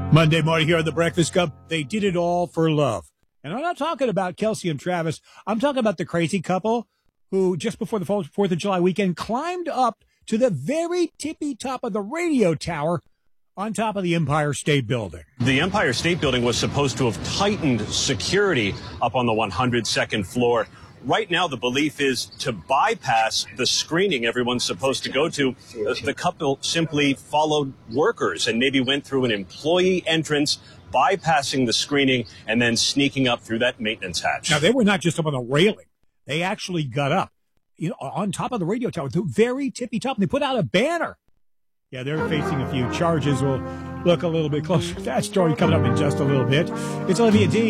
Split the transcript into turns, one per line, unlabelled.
Monday morning here on the Breakfast Club, they did it all for love. And I'm not talking about Kelsey and Travis. I'm talking about the crazy couple who, just before the 4th of July weekend, climbed up to the very tippy top of the radio tower on top of the Empire State Building.
The Empire State Building was supposed to have tightened security up on the 102nd floor. Right now, the belief is to bypass the screening everyone's supposed to go to. The couple simply followed workers and maybe went through an employee entrance, bypassing the screening and then sneaking up through that maintenance hatch.
Now, they were not just up on the railing. They actually got up, on top of the radio tower, the very tippy top, and they put out a banner. Yeah, they're facing a few charges. We'll look a little bit closer at that story coming up in just a little bit. It's Olivia D.